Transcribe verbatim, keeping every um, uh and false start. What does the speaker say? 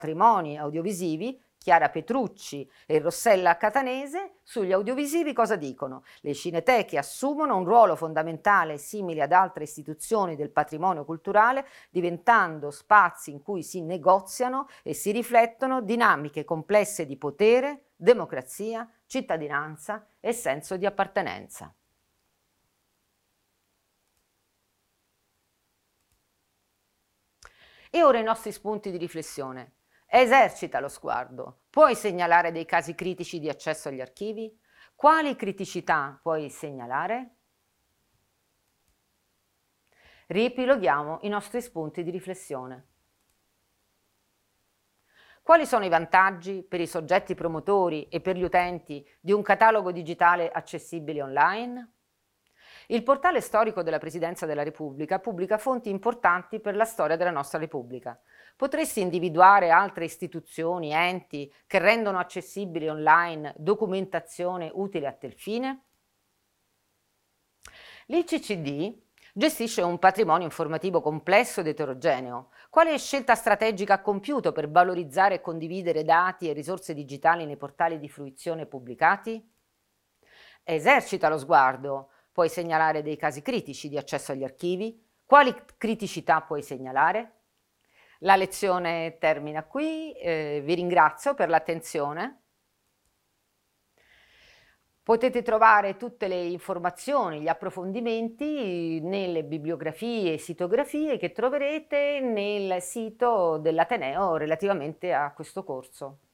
patrimoni audiovisivi, Chiara Petrucci e Rossella Catanese, sugli audiovisivi cosa dicono? Le cineteche assumono un ruolo fondamentale simile ad altre istituzioni del patrimonio culturale, diventando spazi in cui si negoziano e si riflettono dinamiche complesse di potere, democrazia, cittadinanza e senso di appartenenza. E ora i nostri spunti di riflessione. Esercita lo sguardo. Puoi segnalare dei casi critici di accesso agli archivi? Quali criticità puoi segnalare? Riepiloghiamo i nostri spunti di riflessione. Quali sono i vantaggi per i soggetti promotori e per gli utenti di un catalogo digitale accessibile online? Il portale storico della Presidenza della Repubblica pubblica fonti importanti per la storia della nostra Repubblica. Potresti individuare altre istituzioni, enti che rendono accessibili online documentazione utile a tal fine? L'I C C D gestisce un patrimonio informativo complesso ed eterogeneo. Quale scelta strategica ha compiuto per valorizzare e condividere dati e risorse digitali nei portali di fruizione pubblicati? Esercita lo sguardo. Puoi segnalare dei casi critici di accesso agli archivi? Quali criticità puoi segnalare? La lezione termina qui, eh, vi ringrazio per l'attenzione. Potete trovare tutte le informazioni, gli approfondimenti nelle bibliografie e sitografie che troverete nel sito dell'Ateneo relativamente a questo corso.